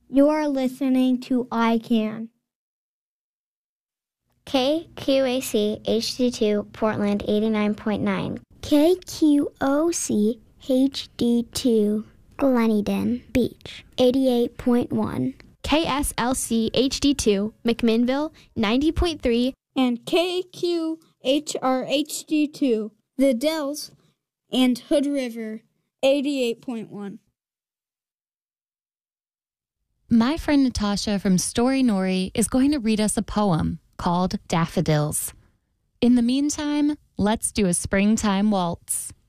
You're listening to iCan. KQAC HD2 Portland 89.9. KQOC HD2 Gleneden Beach 88.1. KSLC HD2 McMinnville 90.3. And KQHR HD2 The Dells and Hood River 88.1. My friend Natasha from Story Nori is going to read us a poem called Daffodils. In the meantime, let's do a springtime waltz.